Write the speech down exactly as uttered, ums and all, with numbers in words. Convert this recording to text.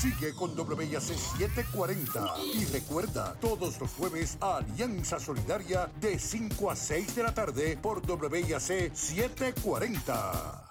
Sigue con W I A C setecientos cuarenta. Y recuerda, todos los jueves, Alianza Solidaria de cinco a seis de la tarde por W I A C setecientos cuarenta.